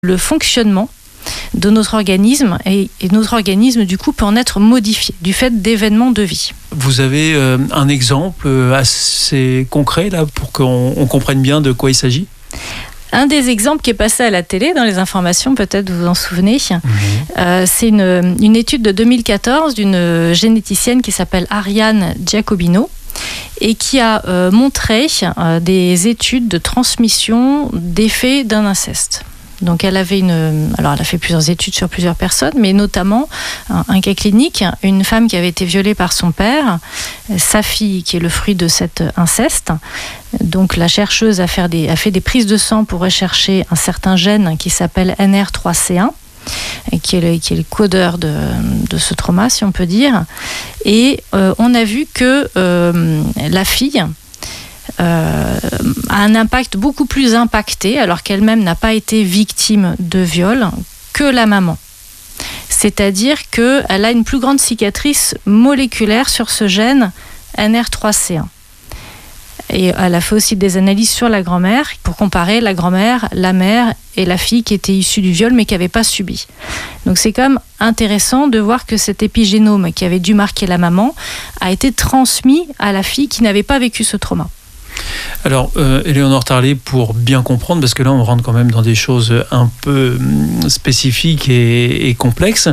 le fonctionnement de notre organisme et notre organisme du coup peut en être modifié du fait d'événements de vie. Vous avez un exemple assez concret là pour qu'on comprenne bien de quoi il s'agit ? Un des exemples qui est passé à la télé dans les informations, peut-être vous vous en souvenez, c'est une étude de 2014 d'une généticienne qui s'appelle Ariane Giacobino et qui a montré des études de transmission d'effets d'un inceste. Donc elle a fait plusieurs études sur plusieurs personnes, mais notamment un cas clinique, une femme qui avait été violée par son père, sa fille qui est le fruit de cet inceste. Donc la chercheuse a fait des prises de sang pour rechercher un certain gène qui s'appelle NR3C1, qui est le codeur de ce trauma, si on peut dire. Et on a vu que la fille a un impact beaucoup plus impacté, alors qu'elle-même n'a pas été victime de viol, que la maman. C'est-à-dire qu'elle a une plus grande cicatrice moléculaire sur ce gène NR3C1. Et elle a fait aussi des analyses sur la grand-mère pour comparer la grand-mère, la mère et la fille qui était issue du viol mais qui n'avait pas subi. Donc c'est quand même intéressant de voir que cet épigénome qui avait dû marquer la maman a été transmis à la fille qui n'avait pas vécu ce trauma. Alors, Éléonore Tarlet, pour bien comprendre, parce que là on rentre quand même dans des choses un peu spécifiques et complexes,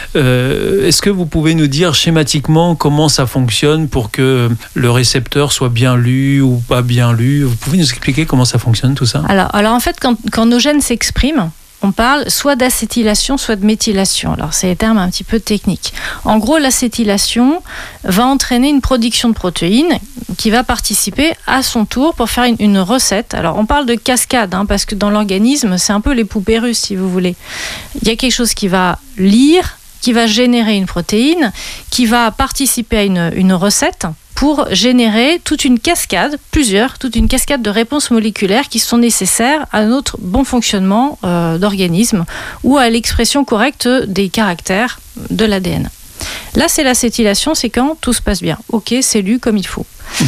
est-ce que vous pouvez nous dire schématiquement comment ça fonctionne pour que le récepteur soit bien lu ou pas bien lu ? Vous pouvez nous expliquer comment ça fonctionne tout ça ? Alors en fait, quand nos gènes s'expriment, on parle soit d'acétylation, soit de méthylation. Alors, c'est des termes un petit peu techniques. En gros, l'acétylation va entraîner une production de protéines qui va participer à son tour pour faire une recette. Alors, on parle de cascade, parce que dans l'organisme, c'est un peu les poupées russes, si vous voulez. Il y a quelque chose qui va lire, qui va générer une protéine, qui va participer à une recette pour générer toute une cascade de réponses moléculaires qui sont nécessaires à notre bon fonctionnement d'organisme ou à l'expression correcte des caractères de l'ADN. Là, c'est l'acétylation, c'est quand tout se passe bien. Ok, c'est lu comme il faut.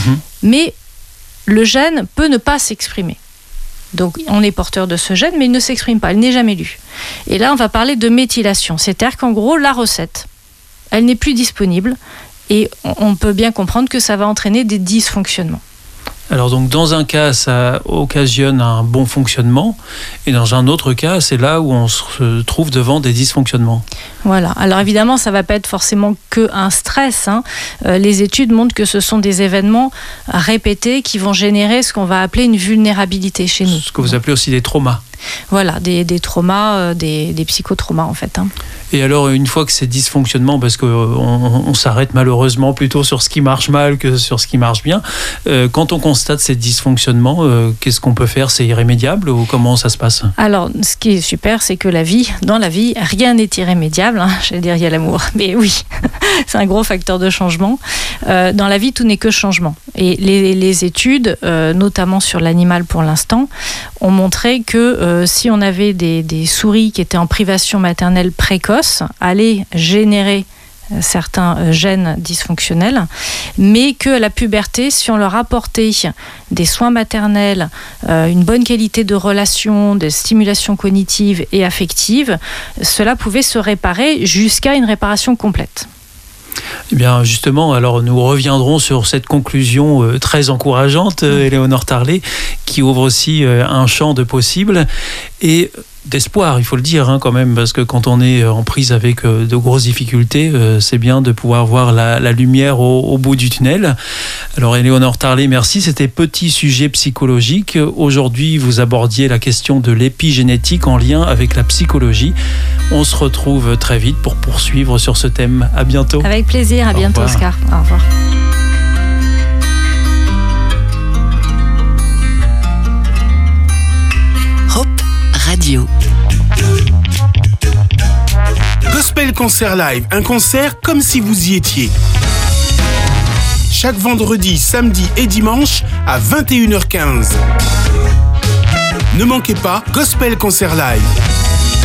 Mais le gène peut ne pas s'exprimer. Donc, on est porteur de ce gène, mais il ne s'exprime pas, il n'est jamais lu. Et là, on va parler de méthylation. C'est-à-dire qu'en gros, la recette, elle n'est plus disponible. Et on peut bien comprendre que ça va entraîner des dysfonctionnements. Alors donc dans un cas, ça occasionne un bon fonctionnement, et dans un autre cas, c'est là où on se trouve devant des dysfonctionnements. Voilà. Alors évidemment, ça ne va pas être forcément qu'un stress. Les études montrent que ce sont des événements répétés qui vont générer ce qu'on va appeler une vulnérabilité chez nous. Ce que vous appelez aussi des traumas. Voilà, des traumas, des psychotraumas en fait. Et alors, une fois que ces dysfonctionnements, parce qu'on s'arrête malheureusement plutôt sur ce qui marche mal que sur ce qui marche bien, quand on constate ces dysfonctionnements, qu'est-ce qu'on peut faire ? C'est irrémédiable ou comment ça se passe ? Alors, ce qui est super, c'est que dans la vie, rien n'est irrémédiable. J'allais dire, il y a l'amour. Mais oui, c'est un gros facteur de changement. Dans la vie, tout n'est que changement. Et les études, notamment sur l'animal pour l'instant, ont montré que si on avait des souris qui étaient en privation maternelle précoce, allaient générer certains gènes dysfonctionnels, mais qu'à la puberté, si on leur apportait des soins maternels, une bonne qualité de relation, de stimulation cognitive et affective, cela pouvait se réparer jusqu'à une réparation complète. Eh bien justement, alors nous reviendrons sur cette conclusion très encourageante, Éléonore Tarlet, qui ouvre aussi un champ de possibles et d'espoir, il faut le dire quand même, parce que quand on est en prise avec de grosses difficultés, c'est bien de pouvoir voir la lumière au bout du tunnel. Alors Éléonore Tarlet, merci. C'était Petit Sujet psychologique. Aujourd'hui, vous abordiez la question de l'épigénétique en lien avec la psychologie. On se retrouve très vite pour poursuivre sur ce thème. À bientôt. Avec plaisir. À bientôt, Oscar. Au revoir. Radio. Gospel Concert Live, un concert comme si vous y étiez. Chaque vendredi, samedi et dimanche à 21h15. Ne manquez pas Gospel Concert Live.